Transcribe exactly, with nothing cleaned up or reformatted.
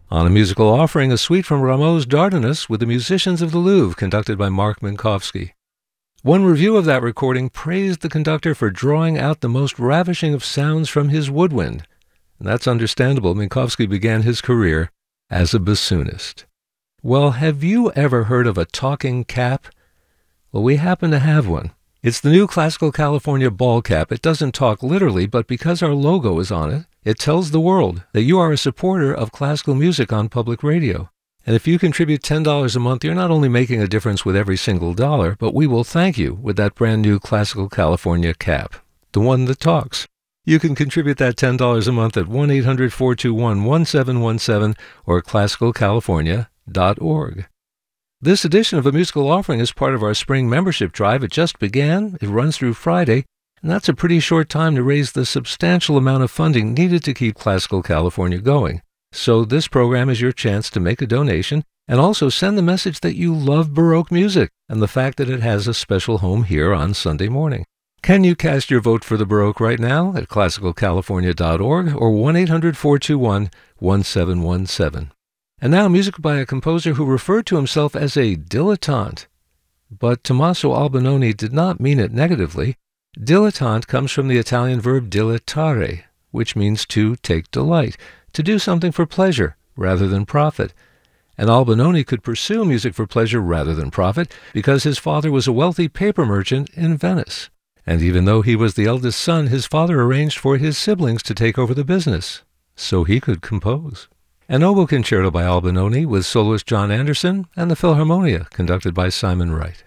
On A Musical Offering, a suite from Rameau's Dardanus with the Musicians of the Louvre, conducted by Mark Minkowski. One review of that recording praised the conductor for drawing out the most ravishing of sounds from his woodwind. And that's understandable. Minkowski began his career as a bassoonist. Well, have you ever heard of a talking cap? Well, we happen to have one. It's the new Classical California ball cap. It doesn't talk literally, but because our logo is on it, it tells the world that you are a supporter of classical music on public radio. And if you contribute ten dollars a month, you're not only making a difference with every single dollar, but we will thank you with that brand new Classical California cap, the one that talks. You can contribute that ten dollars a month at one eight hundred four two one one seven one seven or classical california dot org. This edition of A Musical Offering is part of our spring membership drive. It just began. It runs through Friday, and that's a pretty short time to raise the substantial amount of funding needed to keep Classical California going. So this program is your chance to make a donation and also send the message that you love Baroque music and the fact that it has a special home here on Sunday morning. Can you cast your vote for the Baroque right now at classical california dot org or one eight hundred four two one one seven one seven? And now music by a composer who referred to himself as a dilettante. But Tommaso Albinoni did not mean it negatively. Dilettante comes from the Italian verb dilettare, which means to take delight, to do something for pleasure rather than profit. And Albinoni could pursue music for pleasure rather than profit because his father was a wealthy paper merchant in Venice. And even though he was the eldest son, his father arranged for his siblings to take over the business, so he could compose. An oboe concerto by Albinoni with soloist John Anderson and the Philharmonia, conducted by Simon Wright.